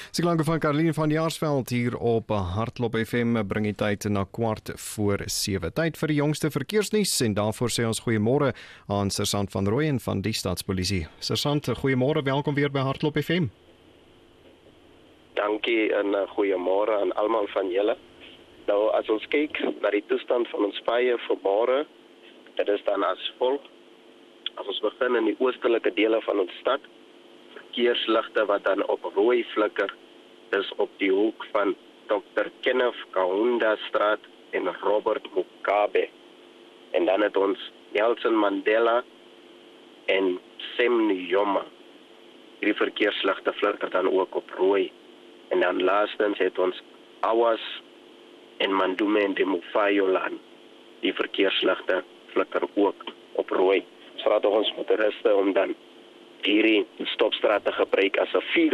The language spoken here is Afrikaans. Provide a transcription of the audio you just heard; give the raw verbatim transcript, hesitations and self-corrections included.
Sy klanke van Caroline van Jaarsveld hier op Hardloop F M bring die tyd na kwart voor sewe. Tyd vir die jongste verkeersnuus en daarvoor sê ons goeiemôre aan Sergeant van Rooyen van die Stadspolisie. Sergeant, goeiemôre, welkom weer by Hardloop F M. Dankie en uh, goeiemôre aan almal van julle. Nou, as ons kyk na die toestand van ons paaie vanmôre, dit is dan as volg. As ons begin in die oostelike dele van ons stad, verkeersligte wat dan op rooi flikker, dis op die hoek van dokter Kenneth Kaunda straat en Robert Mugabe. En dan het ons Nelson Mandela en Sam Nujoma. Die verkeersligte flikker dan ook op rooi. En dan laastens het ons Awas en Mandume en de Mufayolan. Die verkeersligte flikker ook op rooi. Ons raad ons motoriste om dan hierdie stopstraat te gebruik as 'n vier